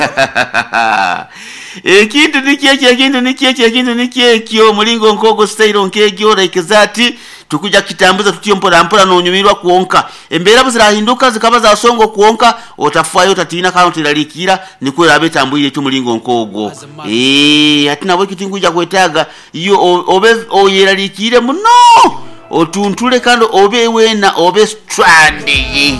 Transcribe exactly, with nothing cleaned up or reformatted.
ekintu nikyekyo ekintu nikyekyo ekintu nikyekyo mulingo nkogo style nkegyo like zati tukuja kitambuza tutyo mpola mpola nonyumirwa kuonka embeera buzirahinduka zikaba za songo kuonka otafayo tatina kana tiralikira nikwera betambuyire cyo mulingo nkogo eh ati nabo kitinguja kwetaga iyo obe oyeralikire muno otuntule kando obe wena obe strandeye